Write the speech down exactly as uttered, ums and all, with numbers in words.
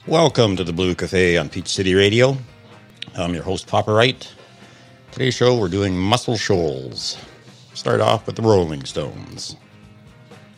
Welcome to the Blue Cafe on Peach City Radio. I'm your host, Papa Wright. Today's show, we're doing Muscle Shoals. Start off with the Rolling Stones.